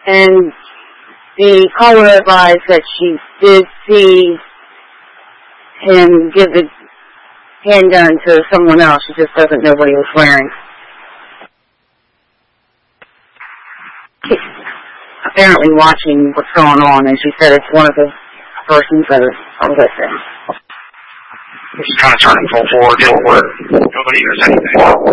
And the caller advised that she did see him give the handgun to someone else. She just doesn't know what he was wearing. She's apparently watching what's going on, and she said it's one of the persons that are with him. She's kind of turning full forward. Nobody hears anything.